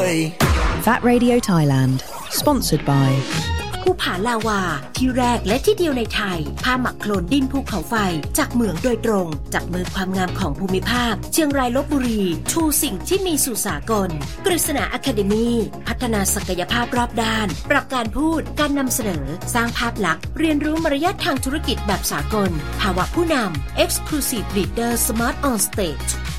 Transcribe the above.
way That Radio Thailand Sponsored by ภูผาลาวาที่แรกและที่เดียวในไทยผ้าหมักโคลนดินภูเขาไฟจากเหมืองโดยตรงจับมือความงามของภูมิภาคเชียงรายลพบุรีชูสิ่งที่มีสู่สากลกฤษณาอะคาเดมีพัฒนาศักยภาพรอบด้านปรับการพูดการนำเสนอสร้างภาพลักษณ์เรียนรู้มารยาททางธุรกิจแบบสากลภาวะผู้นำ Exclusive Leader Smart on Stage